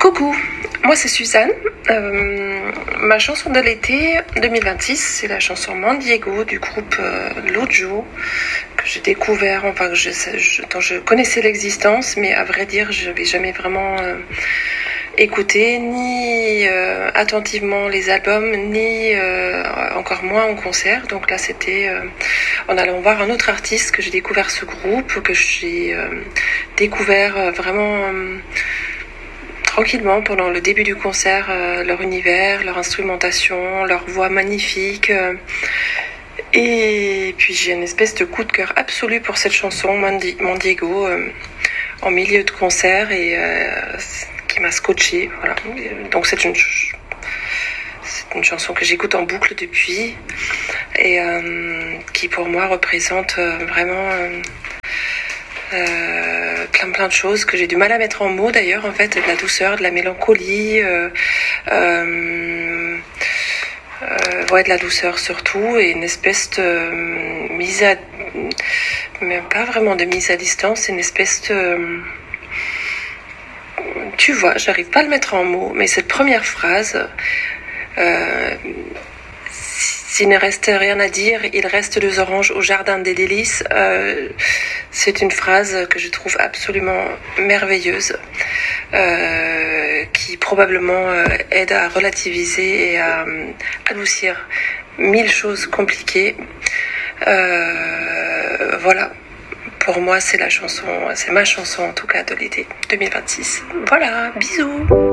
Coucou, moi c'est Suzanne. Ma chanson de l'été 2026, c'est la chanson Mandiego du groupe Lojo, que j'ai découvert, dont je connaissais l'existence, mais à vrai dire, je n'avais jamais vraiment écouté, ni attentivement les albums, ni encore moins en concert. Donc là, c'était en allant voir un autre artiste que j'ai découvert ce groupe, que j'ai découvert vraiment tranquillement pendant le début du concert, leur univers, leur instrumentation, leur voix magnifique. Et puis j'ai une espèce de coup de cœur absolu pour cette chanson, Mandiego, en milieu de concert, et qui m'a scotché. Voilà. Donc c'est une chanson que j'écoute en boucle depuis, et qui pour moi représente vraiment plein de choses que j'ai du mal à mettre en mots d'ailleurs, en fait, de la douceur, de la mélancolie, de la douceur surtout, et une espèce de même pas vraiment de mise à distance, c'est une espèce de, tu vois, j'arrive pas à le mettre en mots, mais cette première phrase, s'il ne reste rien à dire, il reste 2 oranges au jardin des délices. C'est une phrase que je trouve absolument merveilleuse, qui probablement aide à relativiser et à adoucir 1000 choses compliquées. Voilà. Pour moi, c'est ma chanson en tout cas de l'été 2026. Voilà, bisous.